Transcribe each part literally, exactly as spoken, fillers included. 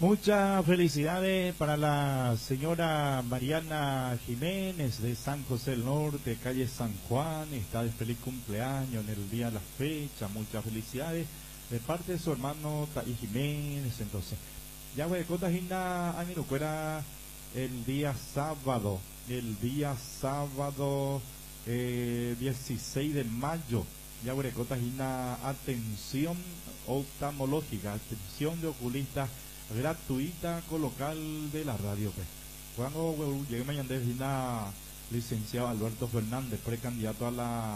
Muchas felicidades para la señora Mariana Jiménez de San José del Norte, calle San Juan. Está de feliz cumpleaños en el día de la fecha. Muchas felicidades de parte de su hermano Taí Jiménez. Entonces, ya voy a contar a mi locura el día sábado, el día sábado eh, dieciséis de mayo. Ya voy a contar atención oftalmológica, atención de oculista gratuita con local de la radio. Pues. Cuando llegué mañana vino licenciado Alberto Fernández, precandidato a la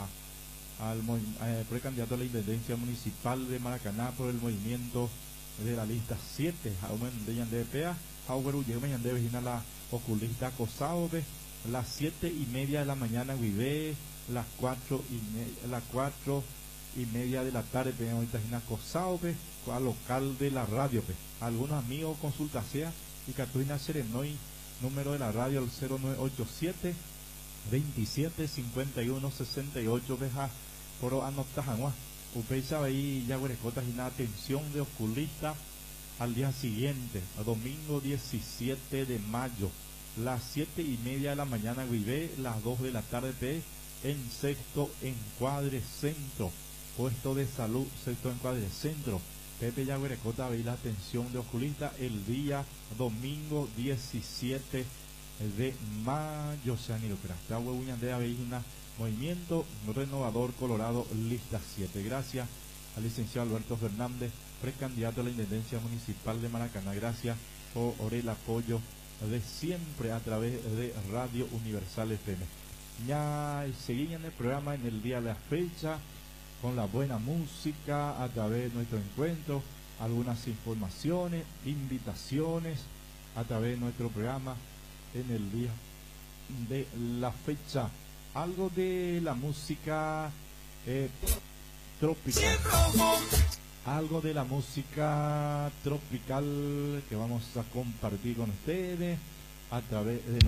al eh, precandidato a la intendencia municipal de Maracaná por el movimiento de la lista siete. Aún de Yandepea, Hauer llegué mañana vino la oculista acosado, pues. Las siete y media de la mañana vive, las cuatro y media, las cuatro y media de la tarde tenemos ahorita en acosado, pues, al local de la radio, pues. Algunos amigos consulta sea y Catuina Serenoy, número de la radio al cero nueve ocho siete veintisiete cincuenta y uno sesenta y ocho, veja por anotajanua upeisa ahí ya huerecotas y una atención de oculista al día siguiente, a domingo diecisiete de mayo, las siete y media de la mañana vive, las dos de la tarde pe, en sexto encuadre centro, puesto de salud sexto encuadre centro. Pepe Yaguerecota veis la atención de oculista el día domingo diecisiete de mayo. Se han ido ya huevuñandea veis un movimiento renovador Colorado lista siete. Gracias al licenciado Alberto Fernández, precandidato a la intendencia municipal de Maracaná. Gracias por el apoyo de siempre a través de Radio Universal F M. Ya seguían el programa en el día de la fecha con la buena música a través de nuestro encuentro, algunas informaciones, invitaciones a través de nuestro programa en el día de la fecha. Algo de la música eh, tropical, algo de la música tropical que vamos a compartir con ustedes a través de